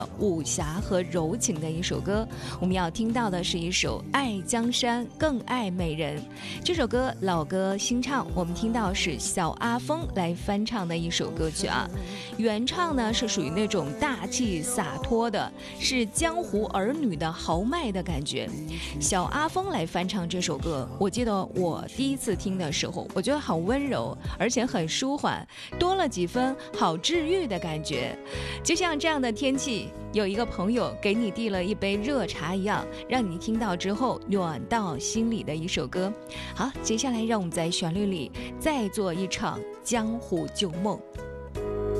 武侠和柔情的一首歌。我们要听到的是一首《爱江山更爱美人》。这首歌老歌新唱，我们听到是小阿峰来翻唱的一首歌曲啊。原唱呢是属于那种大气洒脱的，是江湖儿女的豪迈的感觉。小阿峰来翻唱这首歌，我记得我第一次听的时候，我觉得好温柔，而且很舒缓，多了几分好治愈的感觉。就像这样的天气，有一个朋友给你递了一杯热茶一样，让你听到之后暖到心里的一首歌。好，接下来让我们在旋律里再做一场江湖旧梦。